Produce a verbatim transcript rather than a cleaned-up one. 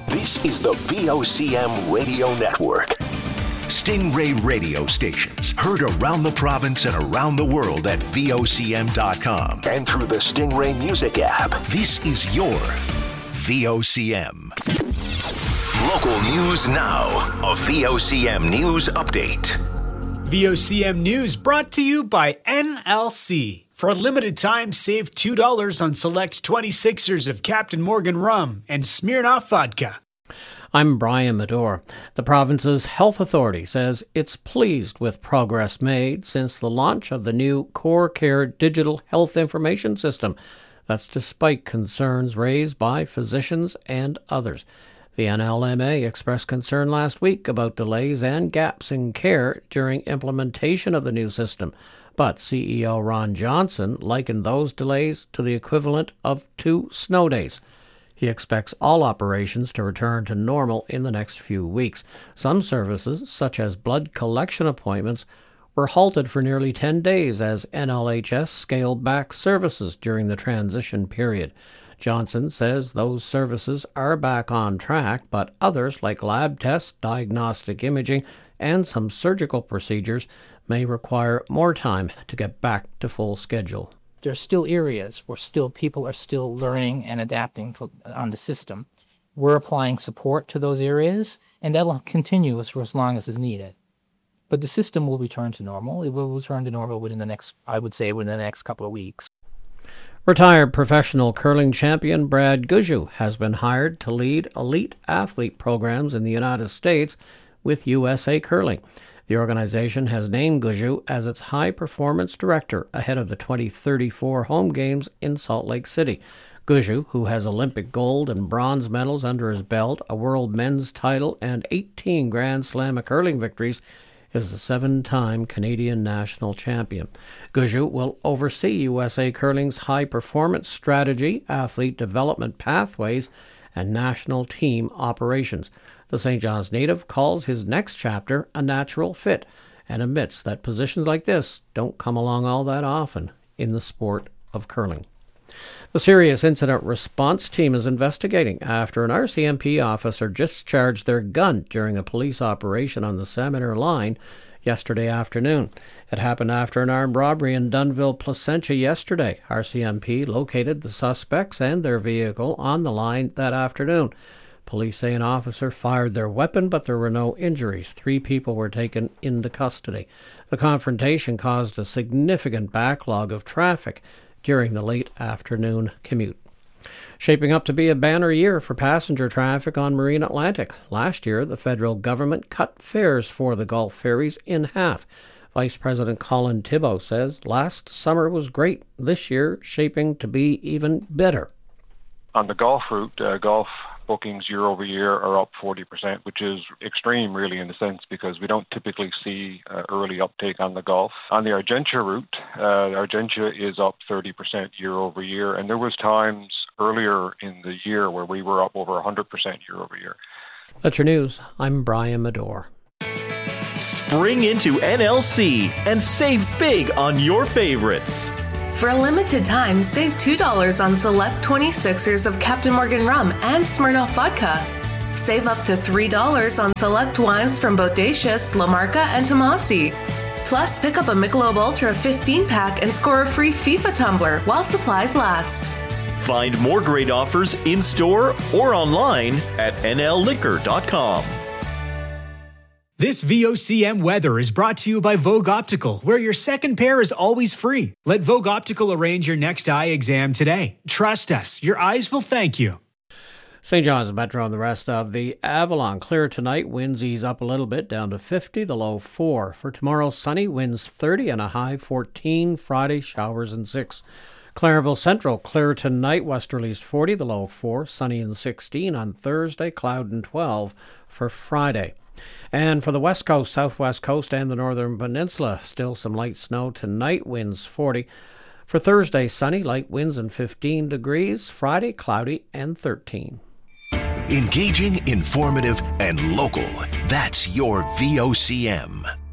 This is the V O C M Radio Network. Stingray radio stations heard around the province and around the world at V O C M dot com and through the Stingray Music app. This is your V O C M. Local news now. A V O C M News Update. V O C M News brought to you by N L C. For a limited time, save two dollars on select twenty-sixers of Captain Morgan rum and Smirnoff vodka. I'm Brian Medore. The province's health authority says it's pleased with progress made since the launch of the new Core Care digital health information system. That's despite concerns raised by physicians and others. The N L M A expressed concern last week about delays and gaps in care during implementation of the new system. But C E O Ron Johnson likened those delays to the equivalent of two snow days. He expects all operations to return to normal in the next few weeks. Some services, such as blood collection appointments, were halted for nearly ten days as N L H S scaled back services during the transition period. Johnson says those services are back on track, but others, like lab tests, diagnostic imaging, and some surgical procedures, may require more time to get back to full schedule. There are still areas where still people are still learning and adapting to, on the system. We're applying support to those areas, and that'll continue for as long as is needed. But the system will return to normal. It will return to normal within the next, I would say, within the next couple of weeks. Retired professional curling champion Brad Gushue has been hired to lead elite athlete programs in the United States with U S A Curling. The organization has named Gushue as its high-performance director ahead of the twenty thirty-four home games in Salt Lake City. Gushue, who has Olympic gold and bronze medals under his belt, a world men's title, and eighteen Grand Slam curling victories, is a seven-time Canadian national champion. Gushue will oversee U S A Curling's high-performance strategy, athlete development pathways, and national team operations. The Saint John's native calls his next chapter a natural fit and admits that positions like this don't come along all that often in the sport of curling. The Serious Incident Response Team is investigating after an R C M P officer discharged their gun during a police operation on the Seminole line yesterday afternoon. It happened after an armed robbery in Dunnville, Placentia yesterday. R C M P located the suspects and their vehicle on the line that afternoon. Police say an officer fired their weapon, but there were no injuries. Three people were taken into custody. The confrontation caused a significant backlog of traffic during the late afternoon commute. Shaping up to be a banner year for passenger traffic on Marine Atlantic. Last year, the federal government cut fares for the Gulf ferries in half. Vice President Colin Thibault says last summer was great. This year, shaping to be even better. On the Gulf route, uh, Gulf bookings year over year are up forty percent, which is extreme really in a sense because we don't typically see uh, early uptake on the Gulf. On the Argentia route, uh, Argentia is up thirty percent year over year, and there was times earlier in the year where we were up over one hundred percent year over year. That's your news. I'm Brian Medore. Spring into N L C and save big on your favorites. For a limited time, save two dollars on select twenty-sixers of Captain Morgan rum and Smirnoff vodka. Save up to three dollars on select wines from Bodacious, La Marca, and Tomasi. Plus, pick up a Michelob Ultra fifteen-pack and score a free FIFA tumbler while supplies last. Find more great offers in-store or online at N L liquor dot com. This V O C M weather is brought to you by Vogue Optical, where your second pair is always free. Let Vogue Optical arrange your next eye exam today. Trust us, your eyes will thank you. Saint John's Metro and the rest of the Avalon. Clear tonight, winds ease up a little bit, down to fifty, the low four. For tomorrow, sunny, winds thirty and a high fourteen. Friday, showers and six. Clarenville Central, clear tonight, westerlies forty, the low four. Sunny and sixteen on Thursday, cloud and twelve for Friday. And for the west coast, southwest coast, and the northern peninsula, still some light snow tonight, winds forty. For Thursday, sunny, light winds and fifteen degrees. Friday, cloudy and thirteen. Engaging, informative, and local. That's your V O C M.